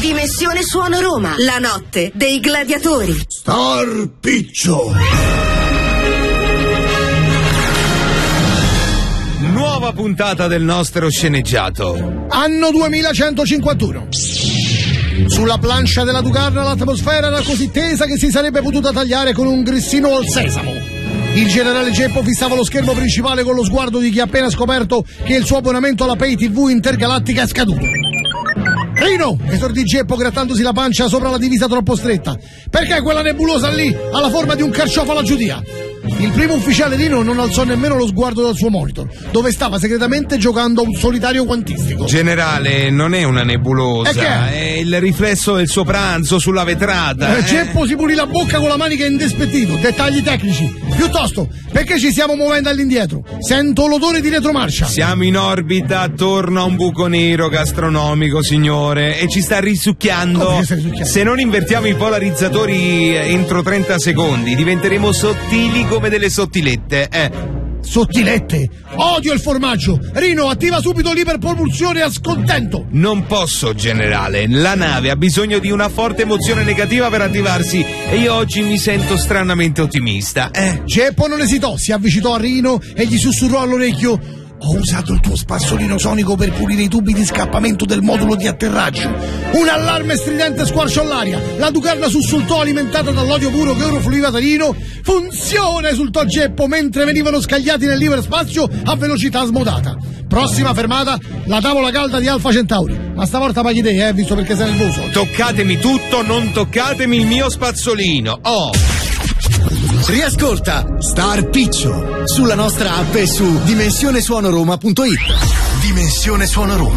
Dimensione Suono Roma, la notte dei gladiatori. Star Piccio. Nuova puntata del nostro sceneggiato. Anno 2151. Sulla plancia della Ducarna l'atmosfera era così tesa che si sarebbe potuta tagliare con un grissino al sesamo. Il generale Geppo fissava lo schermo principale con lo sguardo di chi ha appena scoperto che il suo abbonamento alla Pay TV intergalattica è scaduto. Rino, esordì Geppo grattandosi la pancia sopra la divisa troppo stretta. Perché quella nebulosa lì ha la forma di un carciofo alla giudia? Il primo ufficiale Rino non alzò nemmeno lo sguardo dal suo monitor, dove stava segretamente giocando a un solitario quantistico. Generale, non è una nebulosa, è il riflesso del suo pranzo sulla vetrata. Geppo si pulì la bocca con la manica indespettito. Dettagli tecnici. Piuttosto, perché ci stiamo muovendo all'indietro? Sento l'odore di retromarcia. Siamo in orbita attorno a un buco nero gastronomico, signore, e ci sta risucchiando. Come sta risucchiando? Se non invertiamo i polarizzatori entro 30 secondi, diventeremo sottili come delle sottilette, Sottilette? Odio il formaggio! Rino, attiva subito l'iperpropulsione a scontento! Non posso, generale. La nave ha bisogno di una forte emozione negativa per attivarsi e io oggi mi sento stranamente ottimista, Geppo non esitò, si avvicinò a Rino e gli sussurrò all'orecchio: ho usato il tuo spassolino sonico per pulire i tubi di scappamento del modulo di atterraggio. Un allarme stridente squarciò l'aria. La Ducarna sussultò alimentata dall'odio puro che ora fluiva da Rino. Funziona, esultò Geppo mentre venivano scagliati nell'iperspazio a velocità smodata. Prossima fermata, la tavola calda di Alfa Centauri. Ma stavolta paghi te, visto perché sei nervoso. Toccatemi tutto, non toccatemi il mio spazzolino. Riascolta Star Piccio sulla nostra app e su dimensionesuonoroma.it. Dimensione Suono Roma.